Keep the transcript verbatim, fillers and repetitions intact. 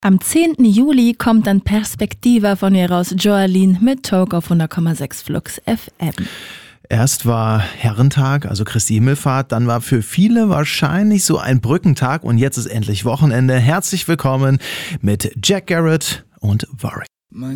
Am zehnten Juli kommt dann Perspektiva von ihr raus. Joaline mit Talk auf hundert Komma sechs Flux F M. Erst war Herrentag, also Christi Himmelfahrt, dann war für viele wahrscheinlich so ein Brückentag und jetzt ist endlich Wochenende. Herzlich willkommen mit Jack Garrett und Worry.